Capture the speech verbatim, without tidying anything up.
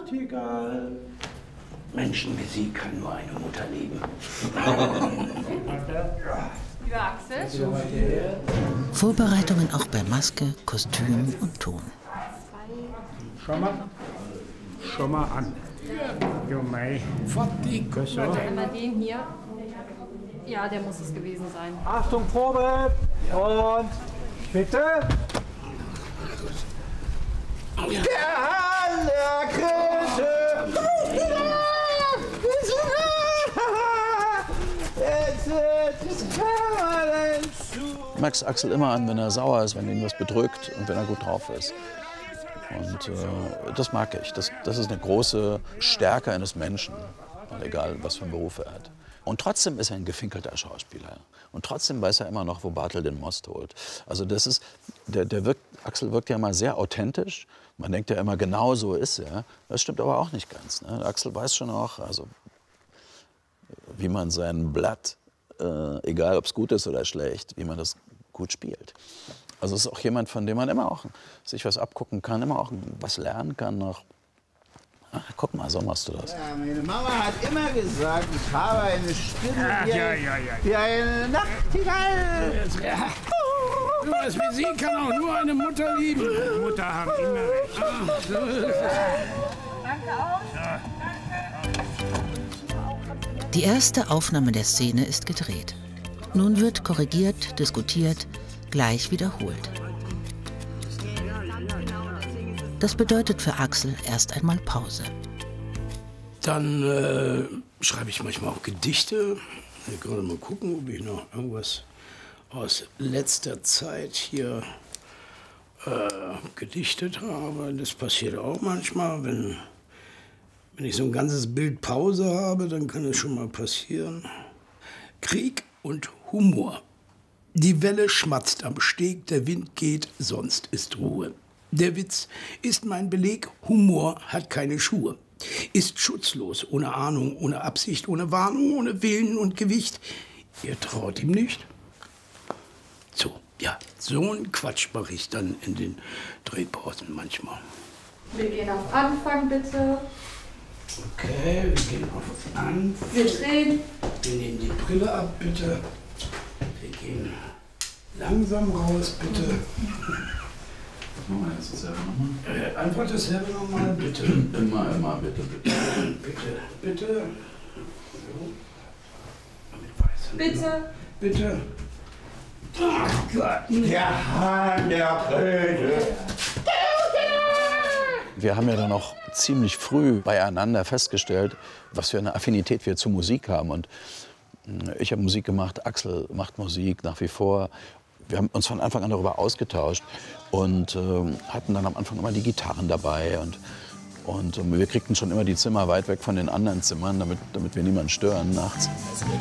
Nachtigall. Menschen wie Sie kann nur eine Mutter lieben. Lieber Axel. Vorbereitungen auch bei Maske, Kostüm und Ton. Schau mal, schau mal an. Jo, mei. Warte, einmal den hier. Ja, der muss es gewesen sein. Achtung, Probe! Und bitte! Der Hahn der Kröte! Max Axel immer an, wenn er sauer ist, wenn ihn was bedrückt und wenn er gut drauf ist. Und äh, das mag ich. Das, das ist eine große Stärke eines Menschen, egal was für einen Beruf er hat. Und trotzdem ist er ein gefinkelter Schauspieler. Und trotzdem weiß er immer noch, wo Bartel den Most holt. Also das ist, der, der wirkt, Axel wirkt ja mal sehr authentisch. Man denkt ja immer, genau so ist er. Das stimmt aber auch nicht ganz. Ne? Axel weiß schon auch, also, wie man sein Blatt, äh, egal ob es gut ist oder schlecht, wie man das gut spielt. Also es ist auch jemand, von dem man immer auch sich was abgucken kann, immer auch was lernen kann noch. Ach, guck mal, so machst du das. Ja, meine Mama hat immer gesagt, ich habe eine Stimme Ach, wie, ja, ja, ja. wie eine Nachtigall. Ja. So was wie Sie kann auch nur eine Mutter lieben. Mutter haben immer recht. Ah, so ist es. Danke auch. Ja. Die erste Aufnahme der Szene ist gedreht. Nun wird korrigiert, diskutiert, gleich wiederholt. Das bedeutet für Axel erst einmal Pause. Dann äh, schreibe ich manchmal auch Gedichte. Ich kann gerade mal gucken, ob ich noch irgendwas aus letzter Zeit hier äh, gedichtet habe. Das passiert auch manchmal. Wenn, wenn ich so ein ganzes Bild Pause habe, dann kann es schon mal passieren. Krieg und Humor. Die Welle schmatzt am Steg, der Wind geht, sonst ist Ruhe. Der Witz ist mein Beleg, Humor hat keine Schuhe. Ist schutzlos, ohne Ahnung, ohne Absicht, ohne Warnung, ohne Willen und Gewicht. Ihr traut ihm nicht? So, ja, so ein Quatsch mache ich dann in den Drehpausen manchmal. Wir gehen auf Anfang, bitte. Okay, wir gehen auf Anfang. Wir drehen. Wir nehmen die Brille ab, bitte. Wir gehen langsam raus, bitte. Machen wir jetzt dasselbe nochmal? Äh, einfach dasselbe nochmal, bitte. Immer, immer, bitte, bitte. Bitte, bitte. So. Mit weißem Bitte. Bitte. Ach Gott. Der Hahn der Kröte. Wir haben ja dann auch ziemlich früh beieinander festgestellt, was für eine Affinität wir zur Musik haben. Und ich habe Musik gemacht, Axel macht Musik nach wie vor. Wir haben uns von Anfang an darüber ausgetauscht und äh, hatten dann am Anfang immer die Gitarren dabei. Und, und wir kriegten schon immer die Zimmer weit weg von den anderen Zimmern, damit, damit wir niemanden stören nachts.